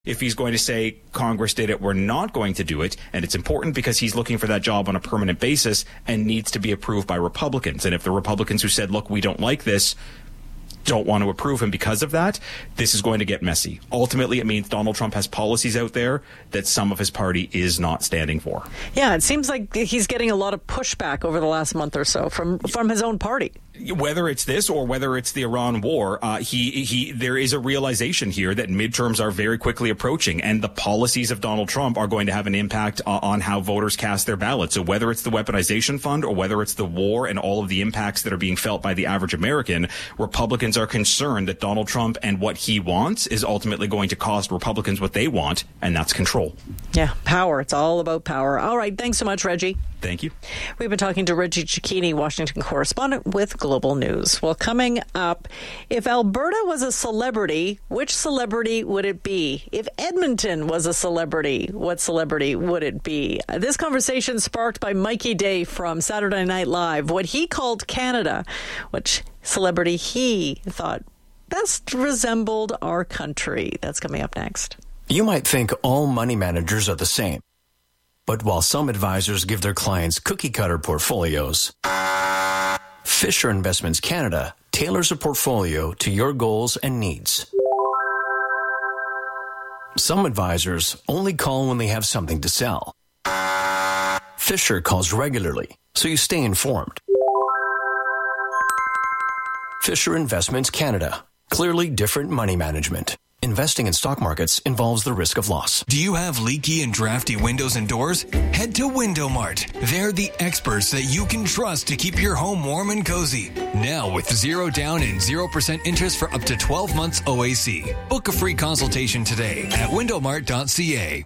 if he's going to say Congress did it, we're not going to do it. And it's important because he's looking for that job on a permanent basis and needs to be approved by Republicans. And if the Republicans who said, look, we don't like this, don't want to approve him because of that, this is going to get messy. Ultimately, it means Donald Trump has policies out there that some of his party is not standing for. Yeah, it seems like he's getting a lot of pushback over the last month or so from his own party. Whether it's this or whether it's the Iran war, there is a realization here that midterms are very quickly approaching, and the policies of Donald Trump are going to have an impact on how voters cast their ballots. So whether it's the weaponization fund or whether it's the war and all of the impacts that are being felt by the average American, Republicans are concerned that Donald Trump and what he wants is ultimately going to cost Republicans what they want, and that's control. Yeah, power. It's all about power. All right. Thanks so much, Reggie. Thank you. We've been talking to Reggie Cecchini, Washington correspondent with Global News. Well, coming up, if Alberta was a celebrity, which celebrity would it be? If Edmonton was a celebrity, what celebrity would it be? This conversation sparked by Mikey Day from Saturday Night Live, what he called Canada, which celebrity he thought best resembled our country. That's coming up next. You might think all money managers are the same. But while some advisors give their clients cookie-cutter portfolios, Fisher Investments Canada tailors a portfolio to your goals and needs. Some advisors only call when they have something to sell. Fisher calls regularly, so you stay informed. Fisher Investments Canada. Clearly different money management. Investing in stock markets involves the risk of loss. Do you have leaky and drafty windows and doors? Head to Window Mart. They're the experts that you can trust to keep your home warm and cozy. Now with 0 down and 0% interest for up to 12 months OAC. Book a free consultation today at windowmart.ca.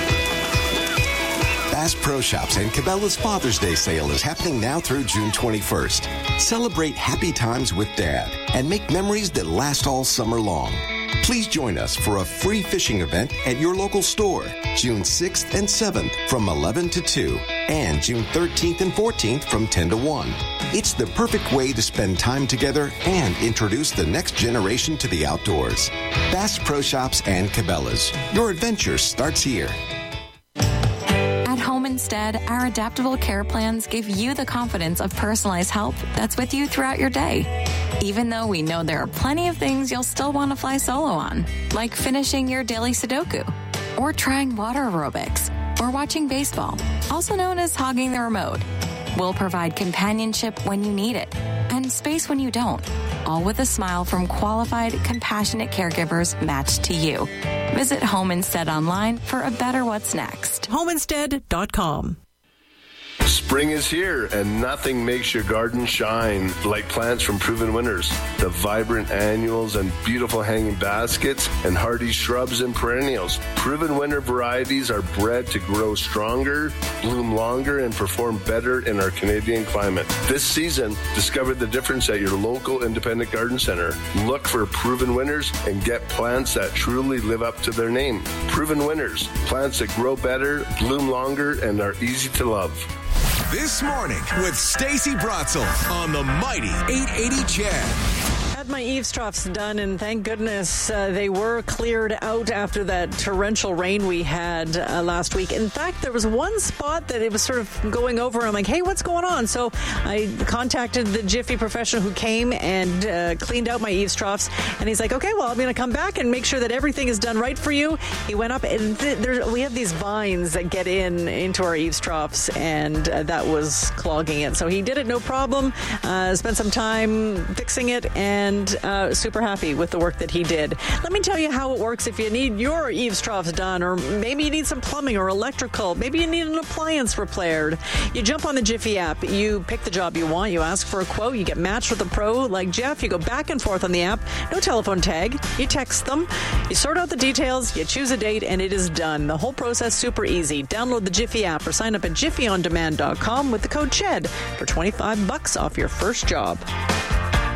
Bass Pro Shops and Cabela's Father's Day sale is happening now through June 21st. Celebrate happy times with Dad and make memories that last all summer long. Please join us for a free fishing event at your local store, June 6th and 7th from 11 to 2, and June 13th and 14th from 10 to 1. It's the perfect way to spend time together and introduce the next generation to the outdoors. Bass Pro Shops and Cabela's. Your adventure starts here. Instead, our adaptable care plans give you the confidence of personalized help that's with you throughout your day. Even though we know there are plenty of things you'll still want to fly solo on, like finishing your daily Sudoku, or trying water aerobics, or watching baseball, also known as hogging the remote. We'll provide companionship when you need it, and space when you don't, all with a smile from qualified, compassionate caregivers matched to you. Visit Home Instead online for a better what's next. HomeInstead.com. Spring is here, and nothing makes your garden shine like plants from Proven Winners. The vibrant annuals and beautiful hanging baskets and hardy shrubs and perennials. Proven Winner varieties are bred to grow stronger, bloom longer, and perform better in our Canadian climate. This season, discover the difference at your local independent garden center. Look for Proven Winners and get plants that truly live up to their name. Proven Winners, plants that grow better, bloom longer, and are easy to love. This morning with Stacey Bratzel on the mighty 880 CHED. Had my eaves troughs done, and thank goodness they were cleared out after that torrential rain we had last week. In fact, there was one spot that it was sort of going over. I'm like, hey, what's going on? So I contacted the Jiffy professional who came and cleaned out my eaves troughs, and he's like, okay, well, I'm going to come back and make sure that everything is done right for you. He went up, and we have these vines that get into our eaves troughs, and that was clogging it. So he did it, no problem. Spent some time fixing it, and super happy with the work that he did. Let me tell you how it works if you need your eaves troughs done, or maybe you need some plumbing or electrical. Maybe you need an appliance repaired. You jump on the Jiffy app. You pick the job you want. You ask for a quote. You get matched with a pro like Jeff. You go back and forth on the app. No telephone tag. You text them. You sort out the details. You choose a date, and it is done. The whole process super easy. Download the Jiffy app or sign up at jiffyondemand.com with the code CHED for $25 off your first job.